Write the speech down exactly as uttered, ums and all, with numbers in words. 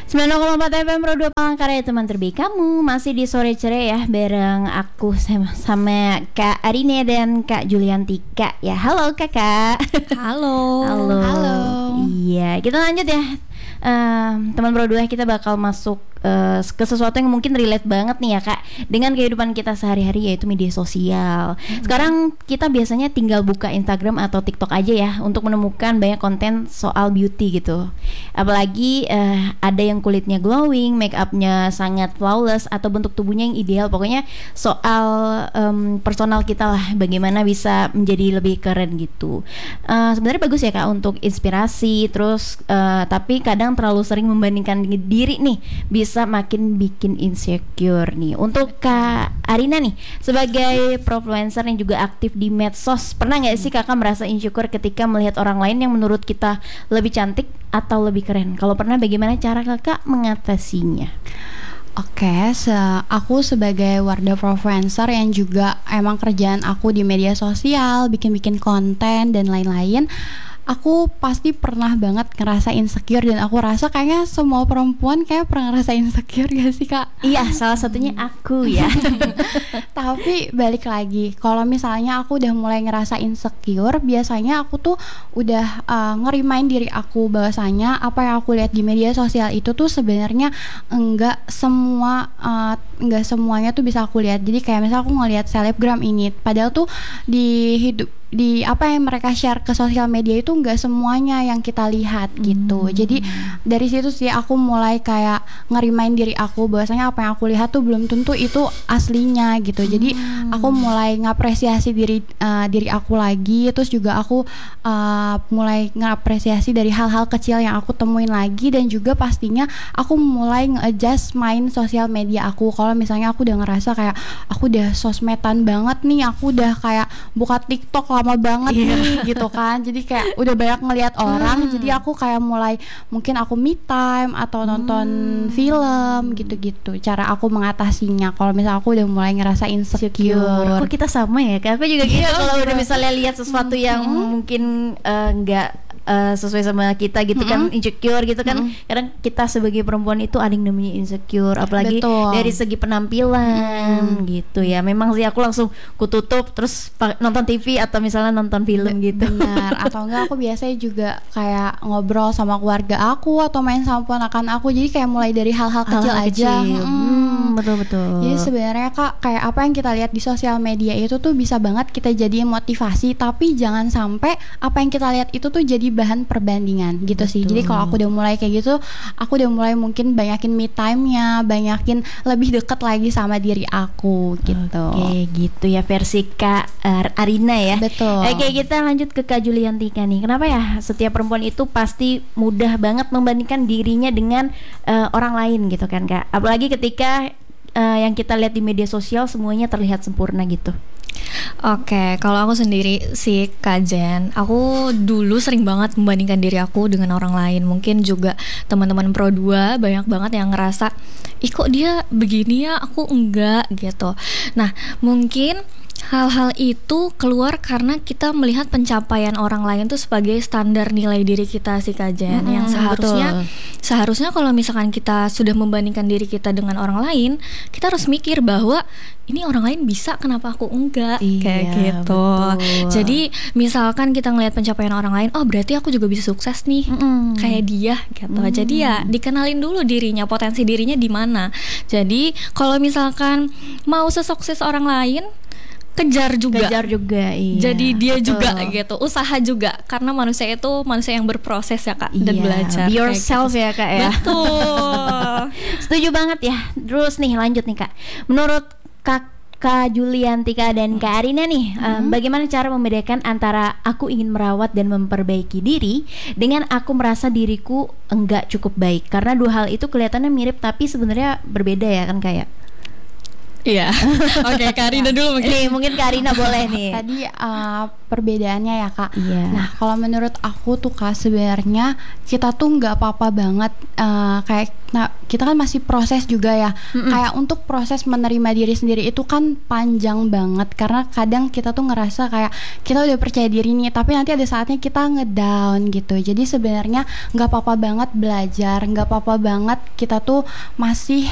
sembilan puluh koma empat F M Pro dua Palangkaraya, teman terbaik kamu. Masih di sore cerai ya, bareng aku sama, sama Kak Arine dan Kak Julianti. Kak, ya halo kakak. Halo. Halo. Halo. Iya, kita lanjut ya. Uh, teman Pro dua, kita bakal masuk uh, ke sesuatu yang mungkin relate banget nih ya Kak, dengan kehidupan kita sehari-hari, yaitu media sosial. hmm. Sekarang kita biasanya tinggal buka Instagram atau TikTok aja ya untuk menemukan banyak konten soal beauty gitu. Apalagi uh, ada yang kulitnya glowing, make upnya sangat flawless, atau bentuk tubuhnya yang ideal. Pokoknya soal um, personal kita lah, bagaimana bisa menjadi lebih keren gitu. uh, Sebenarnya bagus ya Kak untuk inspirasi. Terus uh, tapi kadang terlalu sering membandingkan diri nih bisa makin bikin insecure nih. Untuk Kak Arina nih, sebagai influencer yang juga aktif di medsos, pernah nggak sih kakak merasa insecure ketika melihat orang lain yang menurut kita lebih cantik atau lebih keren? Kalau pernah, bagaimana cara kakak mengatasinya? Oke, se- aku sebagai Wardah Influencer yang juga emang kerjaan aku di media sosial, bikin-bikin konten dan lain-lain, aku pasti pernah banget ngerasa insecure, dan aku rasa kayaknya semua perempuan kayak pernah ngerasa insecure gak sih Kak? Iya, salah satunya aku ya. Tapi balik lagi, kalau misalnya aku udah mulai ngerasa insecure, biasanya aku tuh udah uh, ngerimain diri aku bahwasanya apa yang aku lihat di media sosial itu tuh sebenarnya enggak semua uh, enggak semuanya tuh bisa aku lihat. Jadi kayak misalnya aku ngelihat selebgram ini, padahal tuh di hidup di apa yang mereka share ke sosial media itu nggak semuanya yang kita lihat gitu. hmm. Jadi dari situ sih aku mulai kayak ngerimain diri aku bahwasanya apa yang aku lihat tuh belum tentu itu aslinya gitu. hmm. Jadi aku mulai ngapresiasi diri uh, diri aku lagi. Terus juga aku uh, mulai ngapresiasi dari hal-hal kecil yang aku temuin lagi, dan juga pastinya aku mulai nge-adjust main sosial media aku. Kalau misalnya aku udah ngerasa kayak aku udah sosmedan banget nih, aku udah kayak buka TikTok lama banget yeah. nih gitu kan. Jadi kayak udah banyak ngelihat orang, hmm. jadi aku kayak mulai mungkin aku me time atau nonton hmm. film gitu-gitu. Cara aku mengatasinya kalau misalnya aku udah mulai ngerasa insecure. Kok kita sama ya? Aku juga gitu. Kalau udah misalnya lihat sesuatu yang hmm. mungkin enggak uh, Uh, sesuai sama kita gitu, mm-hmm. kan insecure gitu kan. mm-hmm. Kadang kita sebagai perempuan itu ada yang namanya insecure, apalagi Betul. dari segi penampilan mm. gitu ya. Memang sih aku langsung kututup terus pa- nonton T V atau misalnya nonton film Be- gitu. Benar. Atau enggak aku biasanya juga kayak ngobrol sama keluarga aku atau main sama ponakan aku. Jadi kayak mulai dari hal-hal kecil hal-hal aja. Kecil. Hmm, betul-betul. Jadi sebenarnya Kak, kayak apa yang kita lihat di sosial media itu tuh bisa banget kita jadiin motivasi, tapi jangan sampai apa yang kita lihat itu tuh jadi bahan perbandingan gitu Betul. sih. Jadi kalau aku udah mulai kayak gitu, aku udah mulai mungkin banyakin me time-nya, banyakin lebih deket lagi sama diri aku gitu. Oke, gitu ya versi Kak uh, Arina ya. Betul. Oke, kita lanjut ke Kak Juliantika nih. Kenapa ya setiap perempuan itu pasti mudah banget membandingkan dirinya dengan uh, orang lain gitu kan Kak? Apalagi ketika uh, yang kita lihat di media sosial semuanya terlihat sempurna gitu. Oke, kalau aku sendiri sih Kak Jen, aku dulu sering banget membandingkan diri aku dengan orang lain. Mungkin juga teman-teman Pro dua banyak banget yang ngerasa, ih kok dia begini ya, aku enggak gitu. Nah, mungkin hal-hal itu keluar karena kita melihat pencapaian orang lain tuh sebagai standar nilai diri kita sih Kak Jen. hmm, Yang seharusnya betul. Seharusnya kalau misalkan kita sudah membandingkan diri kita dengan orang lain, kita harus mikir bahwa ini orang lain bisa, kenapa aku enggak? Iya, kayak gitu. Betul. Jadi misalkan kita ngelihat pencapaian orang lain, oh berarti aku juga bisa sukses nih, mm-hmm. kayak dia gitu. Mm-hmm. Jadi ya dikenalin dulu dirinya, potensi dirinya di mana. Jadi kalau misalkan mau sesukses orang lain, kejar juga, kejar juga, iya. Jadi dia Betul. juga gitu, usaha juga, karena manusia itu manusia yang berproses ya Kak, dan iya. belajar. Be yourself gitu. ya Kak ya. Betul. Setuju banget ya. Terus nih lanjut nih Kak. Menurut Kak Kak Juliantika dan Kak Arina nih, hmm. um, bagaimana cara membedakan antara aku ingin merawat dan memperbaiki diri dengan aku merasa diriku enggak cukup baik? Karena dua hal itu kelihatannya mirip tapi sebenarnya berbeda ya kan kayak. Iya. Oke, Karina dulu mungkin. Nih mungkin Karina boleh nih. Tadi uh, perbedaannya ya kak. Iya. Nah kalau menurut aku tuh kak sebenarnya kita tuh nggak apa-apa banget uh, kayak nah kita kan masih proses juga ya. Mm-mm. Kayak untuk proses menerima diri sendiri itu kan panjang banget karena kadang kita tuh ngerasa kayak kita udah percaya diri nih tapi nanti ada saatnya kita ngedown gitu. Jadi sebenarnya nggak apa-apa banget belajar, nggak apa-apa banget kita tuh masih